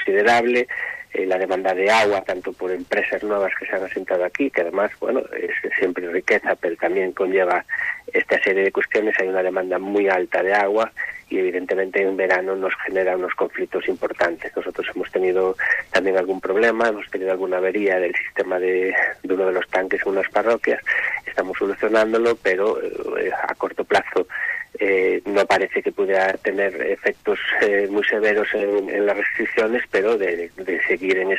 considerable, la demanda de agua, tanto por empresas nuevas que se han asentado aquí, que además, bueno, es siempre riqueza, pero también conlleva esta serie de cuestiones. Hay una demanda muy alta de agua y evidentemente en verano nos genera unos conflictos importantes. Nosotros hemos tenido también algún problema, hemos tenido alguna avería del sistema de uno de los tanques en unas parroquias, estamos solucionándolo, pero a corto plazo no parece que pudiera tener efectos muy severos en las restricciones, pero de seguir en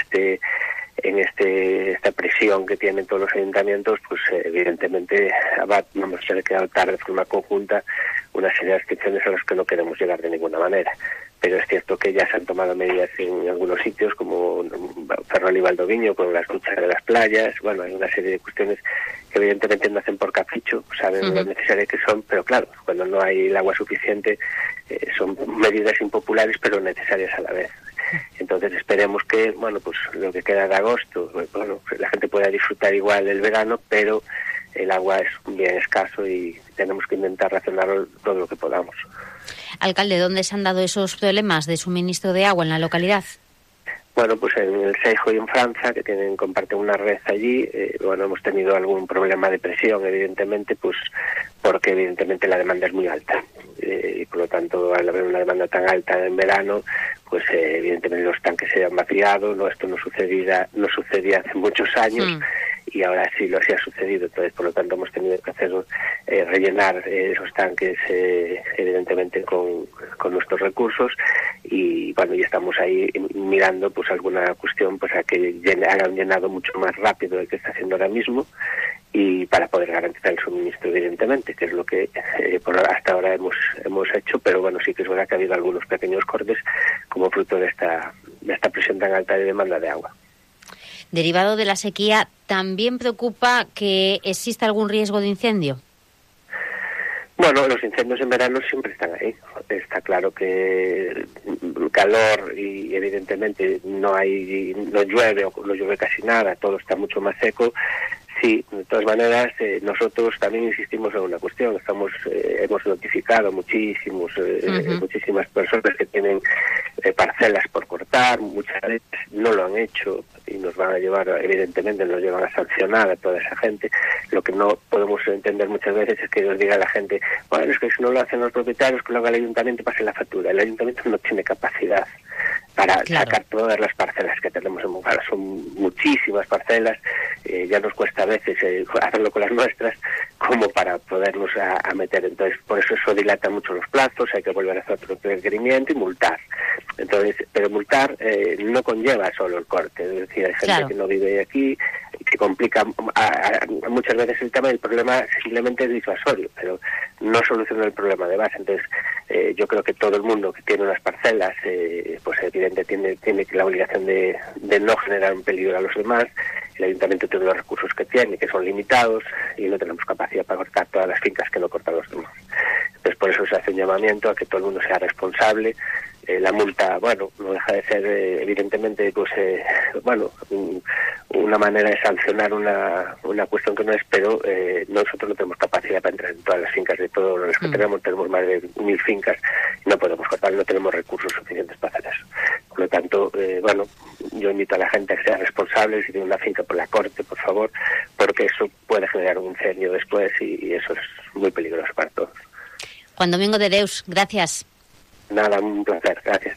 esta presión que tienen todos los ayuntamientos, pues evidentemente vamos a tener que adoptar de forma conjunta una serie de restricciones a las que no queremos llegar de ninguna manera. Pero es cierto que ya se han tomado medidas en algunos sitios, como Ferrol y Valdoviño, con las duchas de las playas. Bueno, hay una serie de cuestiones que evidentemente no hacen por capricho, saben lo necesario que son, pero claro, cuando no hay el agua suficiente, son medidas impopulares pero necesarias a la vez. Entonces esperemos que, bueno, pues lo que queda de agosto, bueno, la gente pueda disfrutar igual del verano, pero el agua es un bien escaso y tenemos que intentar racionar todo lo que podamos. Alcalde, ¿dónde se han dado esos problemas de suministro de agua en la localidad? Bueno, pues en el Seijo y en Franza, que comparten una red allí, bueno, hemos tenido algún problema de presión, evidentemente, pues porque evidentemente la demanda es muy alta. Y por lo tanto, al haber una demanda tan alta en verano, pues evidentemente los tanques se han vaciado. No, esto no sucedía hace muchos años. Y ahora sí lo ha sucedido. Entonces, por lo tanto, hemos tenido que hacer rellenar esos tanques, evidentemente, con nuestros recursos. Y bueno, ya estamos ahí mirando pues alguna cuestión pues a que hagan llenado mucho más rápido del que está haciendo ahora mismo, y para poder garantizar el suministro, evidentemente, que es lo que hasta ahora hemos hecho. Pero bueno, sí que es verdad que ha habido algunos pequeños cortes como fruto de esta presión tan alta de demanda de agua. Derivado de la sequía, ¿también preocupa que exista algún riesgo de incendio? Bueno, los incendios en verano siempre están ahí. Está claro que el calor y evidentemente no llueve o no llueve casi nada, todo está mucho más seco. Sí, de todas maneras, nosotros también insistimos en una cuestión. Hemos notificado muchísimas personas que tienen parcelas por cortar, muchas veces no lo han hecho y nos van a llevar, evidentemente nos llevan a sancionar a toda esa gente. Lo que no podemos entender muchas veces es que nos diga la gente, bueno, es que si no lo hacen los propietarios, que lo haga el ayuntamiento y pase la factura. El ayuntamiento no tiene capacidad para sacar todas las parcelas que tenemos en Bufala. Son muchísimas parcelas, ya nos cuesta a veces hacerlo con las nuestras, como para podernos a meter. Entonces, por eso dilata mucho los plazos, hay que volver a hacer otro requerimiento y multar. Entonces, pero multar no conlleva solo el corte, es decir, hay gente que no vive aquí, que complica muchas veces el tema. El problema simplemente es disuasorio, pero no soluciona el problema de base. Entonces, yo creo que todo el mundo que tiene unas parcelas, pues evidentemente tiene la obligación de no generar un peligro a los demás. El ayuntamiento tiene los recursos que tiene, que son limitados, y no tenemos capacidad para cortar todas las fincas que no cortan los demás. Entonces, por eso se hace un llamamiento a que todo el mundo sea responsable. La multa, bueno, no deja de ser, evidentemente, pues, una manera de sancionar una cuestión que no es, pero nosotros no tenemos capacidad para entrar en todas las fincas de todos los que tenemos más de 1.000 fincas, y no podemos cortar, no tenemos recursos suficientes para hacer eso. Por lo tanto, yo invito a la gente a que sea responsable. Si tiene una finca, por la corte, por favor, porque eso puede generar un incendio después y eso es muy peligroso para todos. Juan Domingo de Deus, gracias. Nada, un placer, gracias.